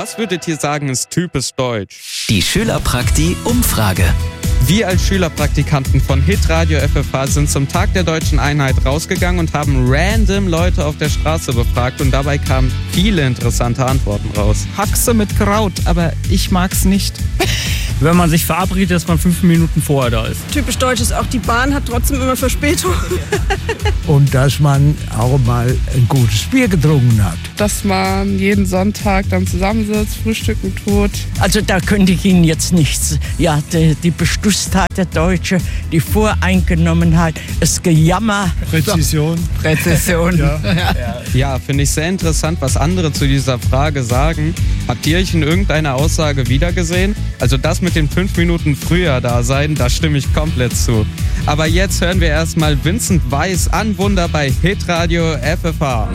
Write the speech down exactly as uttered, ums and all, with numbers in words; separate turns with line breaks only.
Was würdet ihr sagen, ist typisch deutsch?
Die Schülerprakti-Umfrage.
Wir als Schülerpraktikanten von Hitradio F F H sind zum Tag der Deutschen Einheit rausgegangen und haben random Leute auf der Straße befragt und dabei kamen viele interessante Antworten raus.
Haxe mit Kraut, aber ich mag's nicht. Wenn man sich verabredet, dass man fünf Minuten vorher da ist.
Typisch deutsch ist auch, die Bahn hat trotzdem immer Verspätung.
Und dass man auch mal ein gutes Bier getrunken hat.
Dass man jeden Sonntag dann zusammensitzt, frühstücken tut.
Also da könnte ich Ihnen jetzt nichts. Ja, die, die Beschlusstat der Deutsche, die Voreingenommenheit, das Gejammer.
Präzision.
Präzision.
Ja,
Ja, finde ich sehr interessant, was andere zu dieser Frage sagen. Habt ihr euch in irgendeiner Aussage wiedergesehen? Also das mit den fünf Minuten früher da sein, da stimme ich komplett zu. Aber jetzt hören wir erstmal Vincent Weiss an Wunder bei Hitradio F F H.